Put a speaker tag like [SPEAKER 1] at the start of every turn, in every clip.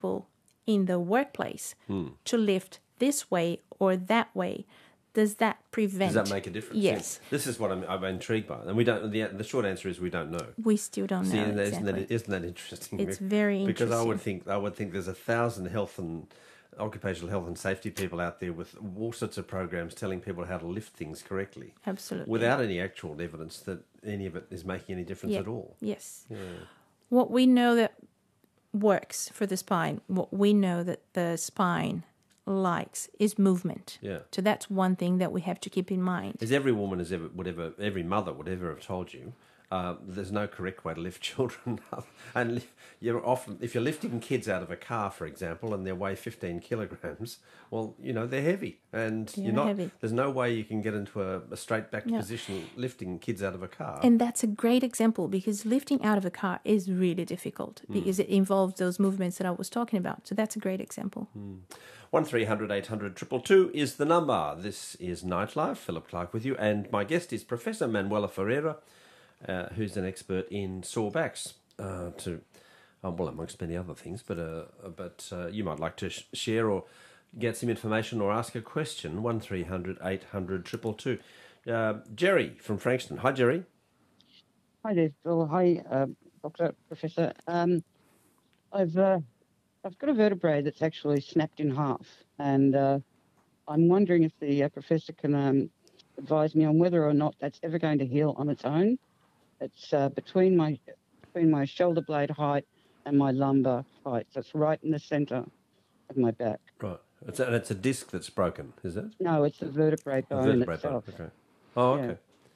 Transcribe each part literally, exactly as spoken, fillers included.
[SPEAKER 1] people in the workplace
[SPEAKER 2] Hmm.
[SPEAKER 1] to lift this way or that way, does that prevent?
[SPEAKER 2] Does that make a difference?
[SPEAKER 1] Yes.
[SPEAKER 2] Yeah. This is what I'm, I'm intrigued by, and we don't. The, the short answer is we don't know.
[SPEAKER 1] We still don't
[SPEAKER 2] See,
[SPEAKER 1] know
[SPEAKER 2] isn't that,
[SPEAKER 1] exactly.
[SPEAKER 2] isn't that, isn't that interesting?
[SPEAKER 1] It's very
[SPEAKER 2] because I would
[SPEAKER 1] interesting.
[SPEAKER 2] think I would think there's a thousand health and occupational health and safety people out there with all sorts of programs telling people how to lift things correctly,
[SPEAKER 1] Absolutely.
[SPEAKER 2] without any actual evidence that any of it is making any difference
[SPEAKER 1] Yeah.
[SPEAKER 2] at all.
[SPEAKER 1] Yes.
[SPEAKER 2] Yeah.
[SPEAKER 1] What we know that works for the spine, what we know that the spine likes is movement.
[SPEAKER 2] Yeah.
[SPEAKER 1] So that's one thing that we have to keep in mind.
[SPEAKER 2] As every woman has ever, would ever, every mother would ever have told you, uh, there's no correct way to lift children up. And li- you're often, if you're lifting kids out of a car, for example, and they weigh fifteen kilograms, well, you know, they're heavy. And
[SPEAKER 1] They
[SPEAKER 2] you're
[SPEAKER 1] are
[SPEAKER 2] not,
[SPEAKER 1] heavy.
[SPEAKER 2] there's no way you can get into a, a straight back
[SPEAKER 1] No.
[SPEAKER 2] position lifting kids out of a car.
[SPEAKER 1] And that's a great example because lifting out of a car is really difficult because it involves those movements that I was talking about. So that's a great example.
[SPEAKER 2] one three hundred eight hundred two two two is the number. This is Nightlife. Philip Clark with you. And my guest is Professor Manuela Ferreira, uh, who's an expert in sore backs, uh, to, uh, well, amongst many other things. But uh, but uh, you might like to sh- share or get some information or ask a question. one three hundred eight hundred two two two. Uh, Jerry from Frankston. Hi, Jerry.
[SPEAKER 3] Hi there, Phil. Hi, uh, Doctor Professor. Um, I've uh, I've got a vertebrae that's actually snapped in half, and uh, I'm wondering if the uh, professor can um, advise me on whether or not that's ever going to heal on its own. It's uh, between my between my shoulder blade height and my lumbar height. So it's right in the centre of my back.
[SPEAKER 2] Right. It's a, and it's a disc that's broken, is it?
[SPEAKER 3] No, it's a vertebrae
[SPEAKER 2] A
[SPEAKER 3] bone
[SPEAKER 2] vertebrae
[SPEAKER 3] itself.
[SPEAKER 2] bone. Okay. Oh, okay.
[SPEAKER 3] Yeah.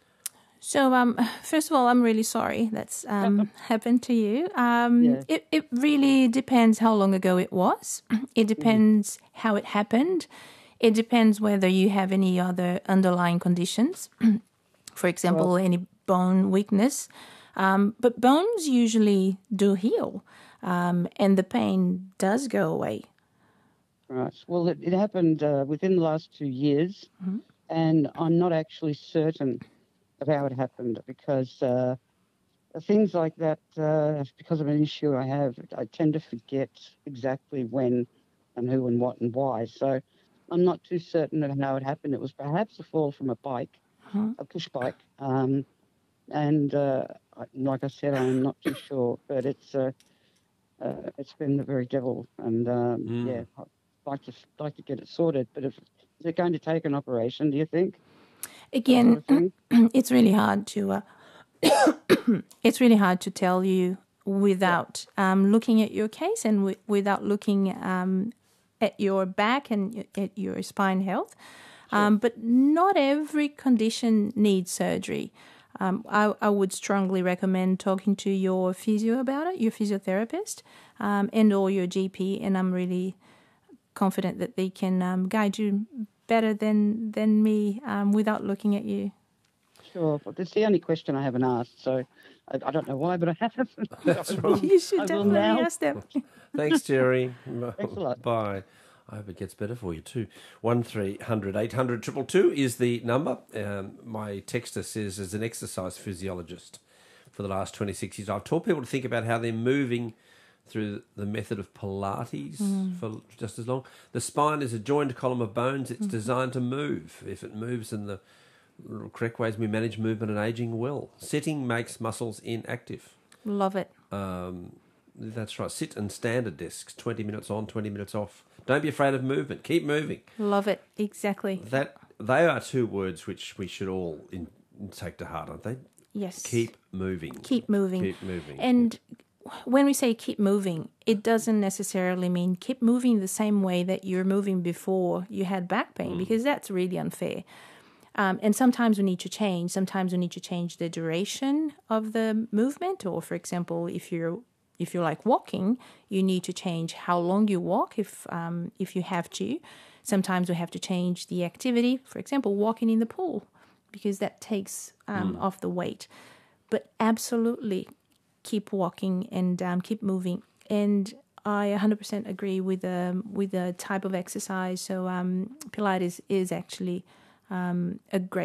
[SPEAKER 1] So, um, first of all, I'm really sorry that's um, happened to you. Um,
[SPEAKER 3] Yeah.
[SPEAKER 1] it, it really depends how long ago it was. It depends how it happened. It depends whether you have any other underlying conditions. For example, any bone weakness. Um, but bones usually do heal, um, and the pain does go away.
[SPEAKER 3] Right. Well, it, it happened uh, within the last two years, and I'm not actually certain of how it happened because uh, things like that, uh, because of an issue I have, I tend to forget exactly when and who and what and why. So I'm not too certain of how it happened. It was perhaps a fall from a bike, a push bike, um, and uh, I- like I said, I'm not too sure, but it's uh, uh, it's been the very devil, and um, yeah. Like to like to get it sorted, but if is it going to take an operation? Do you think?
[SPEAKER 1] Again,
[SPEAKER 3] That sort of
[SPEAKER 1] it's really hard to uh, it's really hard to tell you without um, looking at your case and w- without looking um, at your back and y- at your spine health. Um, but not every condition needs surgery. Um, I, I would strongly recommend talking to your physio about it, your physiotherapist, um, and or your G P. And I'm really confident that they can um, guide you better than than me um, without looking at you.
[SPEAKER 3] Sure, but that's the only question I haven't asked, so I, I don't know why, but I have.
[SPEAKER 2] That's right.
[SPEAKER 1] You should
[SPEAKER 3] I will
[SPEAKER 1] definitely
[SPEAKER 3] now.
[SPEAKER 1] ask them.
[SPEAKER 2] Thanks, Jerry.
[SPEAKER 3] Thanks a lot.
[SPEAKER 2] Bye. I hope it gets better for you too. One three hundred eight hundred two two two is the number. Um, my texter says, as an exercise physiologist for the last twenty-six years, I've taught people to think about how they're moving through the method of Pilates for just as long. The spine is a joined column of bones. It's designed to move. If it moves in the correct ways, we manage movement and aging well. Sitting makes muscles inactive.
[SPEAKER 1] Love it.
[SPEAKER 2] Um, that's right. Sit and stand at desks, twenty minutes on, twenty minutes off. Don't be afraid of movement. Keep moving.
[SPEAKER 1] Love it. Exactly.
[SPEAKER 2] That They are two words which we should all in, take to heart, aren't they?
[SPEAKER 1] Yes.
[SPEAKER 2] Keep moving.
[SPEAKER 1] Keep moving.
[SPEAKER 2] Keep moving.
[SPEAKER 1] And when we say keep moving, it doesn't necessarily mean keep moving the same way that you're moving before you had back pain, because that's really unfair. Um, and sometimes we need to change. Sometimes we need to change the duration of the movement. Or, for example, if you're if you're like walking, you need to change how long you walk if um, if you have to. Sometimes we have to change the activity. For example, walking in the pool, because that takes um, off the weight. But absolutely keep walking and um, keep moving. And I one hundred percent agree with um, with the type of exercise. So um, Pilates is actually um, a great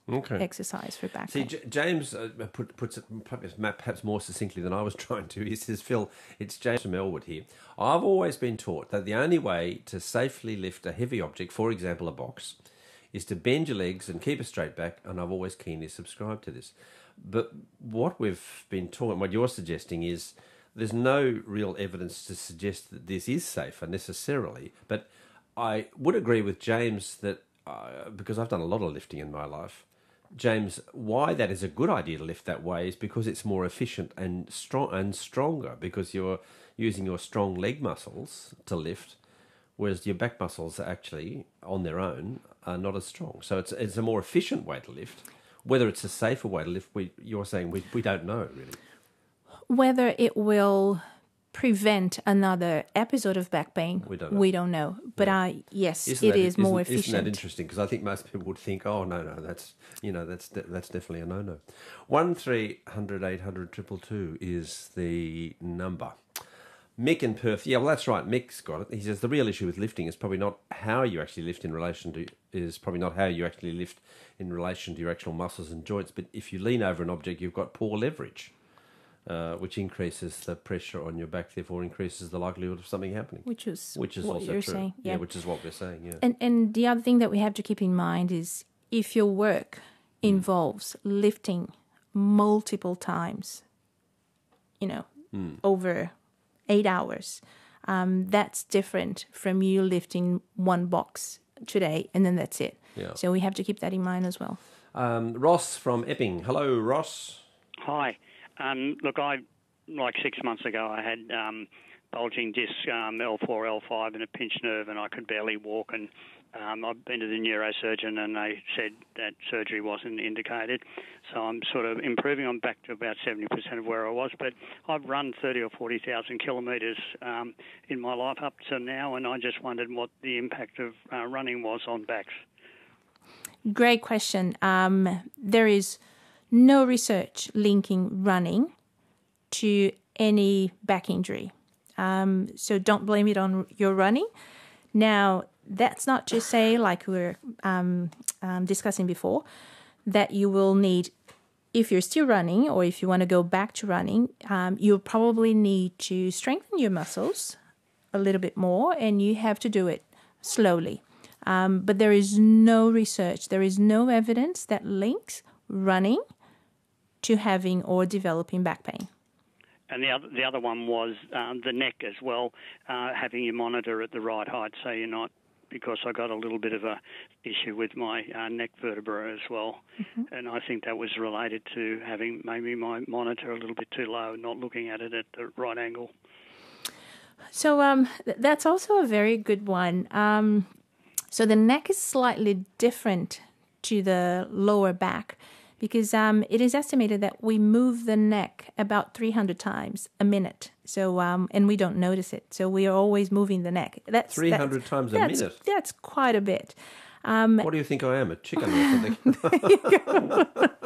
[SPEAKER 2] Okay.
[SPEAKER 1] exercise for back
[SPEAKER 2] See,
[SPEAKER 1] pain.
[SPEAKER 2] J- James uh, put, puts it perhaps, perhaps more succinctly than I was trying to. He says, Phil, it's James from Elwood here. I've always been taught that the only way to safely lift a heavy object, for example a box, is to bend your legs and keep a straight back, and I've always keenly subscribed to this. But what we've been taught, and what you're suggesting is there's no real evidence to suggest that this is safer necessarily. But I would agree with James that, uh, because I've done a lot of lifting in my life, James, why that is a good idea to lift that way is because it's more efficient and strong and stronger, because you're using your strong leg muscles to lift, whereas your back muscles are actually on their own are not as strong. So it's it's a more efficient way to lift. Whether it's a safer way to lift, we you're saying we we don't know really.
[SPEAKER 1] Whether it will prevent another episode of back pain,
[SPEAKER 2] We don't know.
[SPEAKER 1] we don't know. But
[SPEAKER 2] Yeah.
[SPEAKER 1] I yes,
[SPEAKER 2] Isn't
[SPEAKER 1] it
[SPEAKER 2] that,
[SPEAKER 1] is more
[SPEAKER 2] isn't,
[SPEAKER 1] efficient.
[SPEAKER 2] Isn't that interesting? Because I think most people would think, oh no, no, that's you know that's de- that's definitely a no no. One three hundred eight hundred triple two is the number. Mick in Perth, yeah, well that's right. Mick's got it. He says the real issue with lifting is probably not how you actually lift in relation to is probably not how you actually lift in relation to your actual muscles and joints, but if you lean over an object, you've got poor leverage. Uh, which increases the pressure on your back, therefore increases the likelihood of something happening.
[SPEAKER 1] Which is
[SPEAKER 2] which is
[SPEAKER 1] what
[SPEAKER 2] also
[SPEAKER 1] you're
[SPEAKER 2] true.
[SPEAKER 1] saying.
[SPEAKER 2] Yeah.
[SPEAKER 1] Yeah.
[SPEAKER 2] which is what we're saying. Yeah.
[SPEAKER 1] And and the other thing that we have to keep in mind is if your work involves lifting multiple times, you know,
[SPEAKER 2] Mm.
[SPEAKER 1] over eight hours, um, that's different from you lifting one box today and then that's it.
[SPEAKER 2] Yeah.
[SPEAKER 1] So we have to keep that in mind as well.
[SPEAKER 2] Um, Ross from Epping. Hello, Ross.
[SPEAKER 4] Hi. Um, look, I like six months ago I had um, bulging disc um, L four, L five and a pinched nerve, and I could barely walk. And um, I've been to the neurosurgeon, and they said that surgery wasn't indicated. So I'm sort of improving. I'm back to about seventy percent of where I was. But I've run thirty or forty thousand kilometres um, in my life up to now, and I just wondered what the impact of uh, running was on backs.
[SPEAKER 1] Great question. Um, there is no research linking running to any back injury. Um, so don't blame it on your running. Now, that's not to say, like we were um, um, discussing before, that you will need, if you're still running or if you want to go back to running, um, you'll probably need to strengthen your muscles a little bit more, and you have to do it slowly. Um, but there is no research, there is no evidence that links running to having or developing back pain.
[SPEAKER 4] And the other the other one was um, the neck as well, uh, having your monitor at the right height so you're not, because I got a little bit of a issue with my uh, neck vertebra as well. Mm-hmm. And I think that was related to having maybe my monitor a little bit too low, not looking at it at the right angle.
[SPEAKER 1] So um, th- that's also a very good one. Um, so the neck is slightly different to the lower back, because um, it is estimated that we move the neck about three hundred times a minute. So um, and we don't notice it. So we are always moving the neck. That's
[SPEAKER 2] three hundred
[SPEAKER 1] that's,
[SPEAKER 2] times a
[SPEAKER 1] that's,
[SPEAKER 2] minute?
[SPEAKER 1] That's quite a bit. Um,
[SPEAKER 2] What do you think I am, a chicken or something?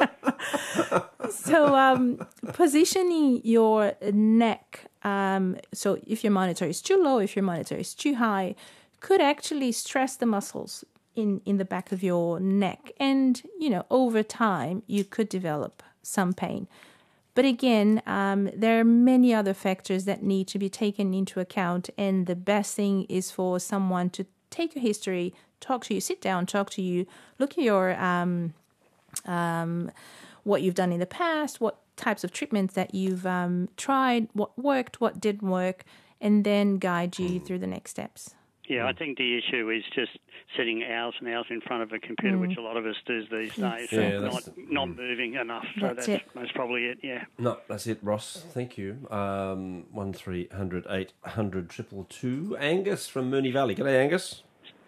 [SPEAKER 1] so um, positioning your neck, um, so if your monitor is too low, if your monitor is too high, could actually stress the muscles in, in the back of your neck. And, you know, over time, you could develop some pain. But again, um, there are many other factors that need to be taken into account. And the best thing is for someone to take your history, talk to you, sit down, talk to you, look at your um, um, what you've done in the past, what types of treatments that you've um, tried, what worked, what didn't work, and then guide you through the next steps.
[SPEAKER 4] Yeah, I think the issue is just sitting hours and hours in front of a computer, mm. which a lot of us do these days,
[SPEAKER 2] yeah,
[SPEAKER 4] so not not mm. moving enough. So
[SPEAKER 1] that's,
[SPEAKER 4] that's
[SPEAKER 1] it.
[SPEAKER 4] most probably it, yeah.
[SPEAKER 2] No, that's it, Ross. Thank you. Um, one three hundred eight hundred triple two. Angus from Moonee Valley. G'day, Angus.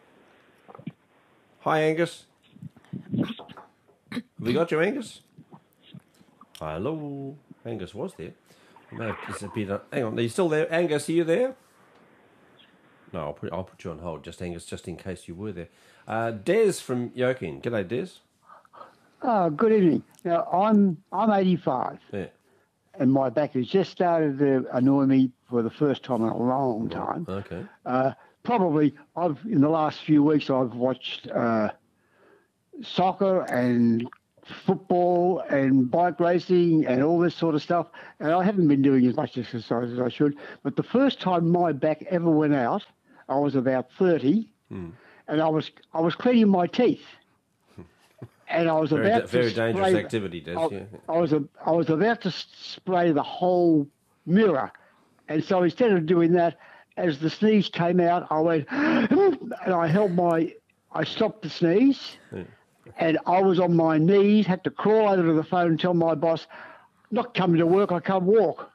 [SPEAKER 2] Hi, Angus. Have we got you, Angus? Hello. Angus was there. He may have disappeared. Hang on, are you still there? Angus, are you there? No, I'll put, I'll put you on hold, just Angus, just in case you were there. Uh, Des from Yokin. G'day, Des.
[SPEAKER 5] Oh, good evening. Now, I'm I'm eighty-five,
[SPEAKER 2] Yeah.
[SPEAKER 5] and my back has just started to annoy me for the first time in a long time.
[SPEAKER 2] Okay.
[SPEAKER 5] Uh, probably, I've in the last few weeks, I've watched uh, soccer and football and bike racing and all this sort of stuff, and I haven't been doing as much exercise as I should. But the first time my back ever went out, I was about thirty, mm. and I was I was cleaning my teeth, and I was
[SPEAKER 2] very
[SPEAKER 5] about
[SPEAKER 2] da-
[SPEAKER 5] to
[SPEAKER 2] very
[SPEAKER 5] spray
[SPEAKER 2] dangerous
[SPEAKER 5] the,
[SPEAKER 2] activity, Des.
[SPEAKER 5] I,
[SPEAKER 2] Yeah.
[SPEAKER 5] I was a, I was about to spray the whole mirror, and so instead of doing that, as the sneeze came out, I went and I held my I stopped the sneeze. Yeah. And I was on my knees, had to crawl over to the phone and tell my boss, not coming to work, I can't walk.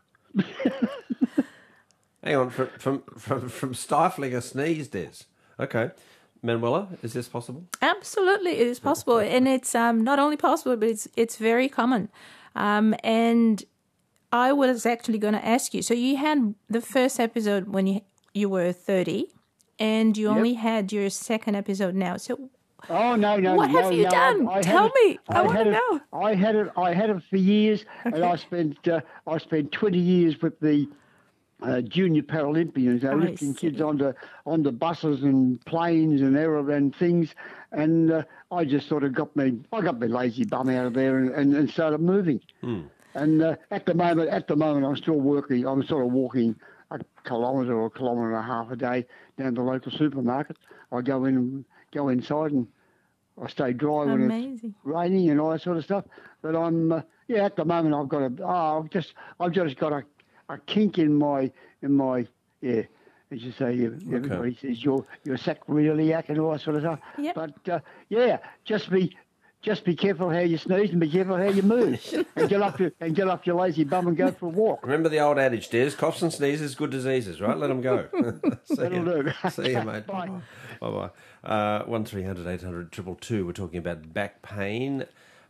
[SPEAKER 2] Hang on, from, from from from stifling a sneeze, Des. Okay. Manuela, is this possible?
[SPEAKER 1] Absolutely, it is possible. And it's um, not only possible, but it's it's very common. Um, and I was actually going to ask you, so you had the first episode when you, you were thirty, and you yep. only had your second episode now. So
[SPEAKER 5] Oh no no!
[SPEAKER 1] What
[SPEAKER 5] no,
[SPEAKER 1] have you
[SPEAKER 5] no,
[SPEAKER 1] done?
[SPEAKER 5] I, I
[SPEAKER 1] Tell
[SPEAKER 5] it,
[SPEAKER 1] me. I, I want to know.
[SPEAKER 5] I had it. I had it for years, okay. and I spent uh, I spent twenty years with the uh, junior Paralympians, uh, lifting kids onto onto buses and planes and aero and things, and uh, I just sort of got me. I got my lazy bum out of there and, and, and started moving. Hmm. And uh, at the moment, at the moment, I'm still working. I'm sort of walking a kilometre or a kilometre and a half a day down to the local supermarket. I go in and go inside and I stay dry when
[SPEAKER 1] Amazing.
[SPEAKER 5] It's raining and all that sort of stuff. But I'm uh, yeah at the moment I've got a oh I've just I've just got a, a kink in my in my yeah as you say everybody okay. says you're you're sacroiliac and all that sort of stuff.
[SPEAKER 1] Yep.
[SPEAKER 5] But uh, yeah, just be just be careful how you sneeze and be careful how you move and get up your and get up your lazy bum and go for a walk.
[SPEAKER 2] Remember the old adage, Des, coughs and sneezes, good diseases, right? Let them go. See
[SPEAKER 5] That'll
[SPEAKER 2] you.
[SPEAKER 5] do.
[SPEAKER 2] See you, mate.
[SPEAKER 5] Bye.
[SPEAKER 2] Bye-bye. Uh, one three hundred eight hundred two two two. We're talking about back pain.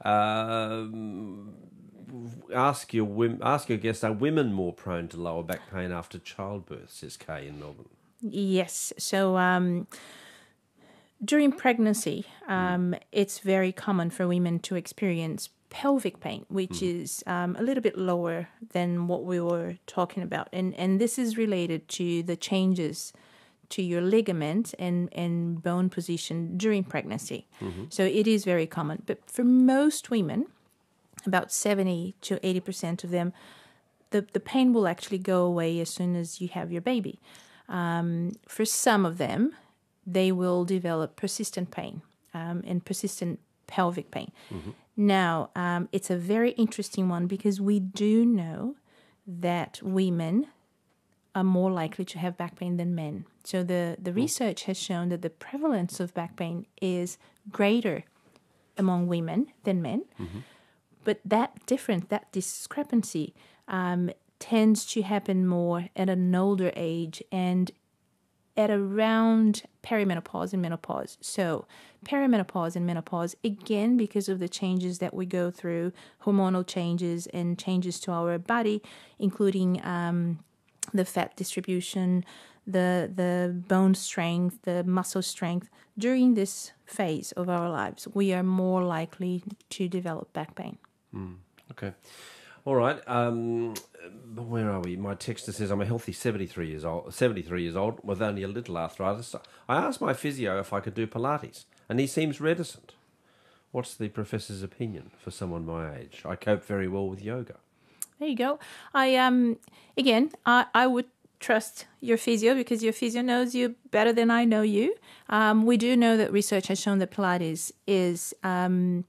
[SPEAKER 2] Um, ask your women, ask your guests, are women more prone to lower back pain after childbirth, says Kay in Melbourne?
[SPEAKER 1] Yes. So um, during pregnancy, um, mm. it's very common for women to experience pelvic pain, which mm. is um, a little bit lower than what we were talking about. And, and this is related to the changes to your ligament and, and bone position during pregnancy. Mm-hmm. So it is very common. But for most women, about seventy to eighty percent of them, the, the pain will actually go away as soon as you have your baby. Um, for some of them, they will develop persistent pain um, and persistent pelvic pain. Mm-hmm. Now, um, it's a very interesting one because we do know that women are more likely to have back pain than men. So the, the research has shown that the prevalence of back pain is greater among women than men. Mm-hmm. But that difference, that discrepancy, um, tends to happen more at an older age and at around perimenopause and menopause. So perimenopause and menopause, again, because of the changes that we go through, hormonal changes and changes to our body, including um, the fat distribution, the the bone strength, the muscle strength. During this phase of our lives, we are more likely to develop back pain.
[SPEAKER 2] Mm, okay. All right. Um, where are we? My texter says I'm a healthy seventy-three years old, seventy-three years old with only a little arthritis. I asked my physio if I could do Pilates, and he seems reticent. What's the professor's opinion for someone my age? I cope very well with yoga.
[SPEAKER 1] There you go. I um again, I, I would trust your physio because your physio knows you better than I know you. Um, we do know that research has shown that Pilates is um,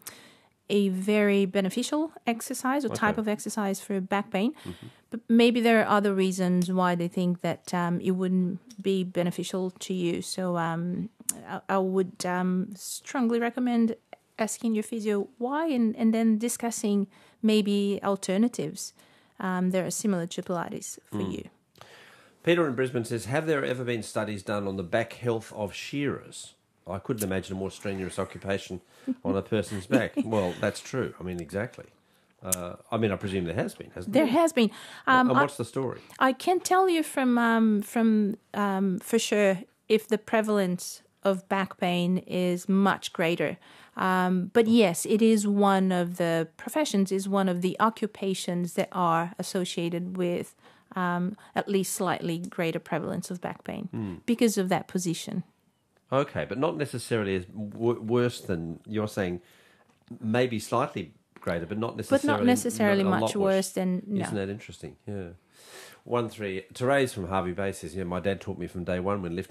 [SPEAKER 1] a very beneficial exercise or okay. type of exercise for back pain. Mm-hmm. But maybe there are other reasons why they think that um, it wouldn't be beneficial to you. So um, I, I would um, strongly recommend asking your physio why and, and then discussing maybe alternatives um, that are similar to Pilates for mm. you.
[SPEAKER 2] Peter in Brisbane says, have there ever been studies done on the back health of shearers? I couldn't imagine a more strenuous occupation on a person's back. Well, that's true. I mean, exactly. Uh, I mean, I presume there has been, hasn't there?
[SPEAKER 1] There has been.
[SPEAKER 2] Um, and what's I, the story?
[SPEAKER 1] I can't tell you from um, from um, for sure if the prevalence of back pain is much greater. Um, but yes, it is one of the professions, is one of the occupations that are associated with um, at least slightly greater prevalence of back pain mm. because of that position.
[SPEAKER 2] Okay, but not necessarily as w- worse than you're saying. maybe slightly greater, but not
[SPEAKER 1] but
[SPEAKER 2] necessarily,
[SPEAKER 1] not necessarily
[SPEAKER 2] not a
[SPEAKER 1] much
[SPEAKER 2] lot
[SPEAKER 1] worse than no.
[SPEAKER 2] Isn't that interesting? Yeah. One three. Therese from Harvey Bay says, "Yeah, my dad taught me from day one when lifting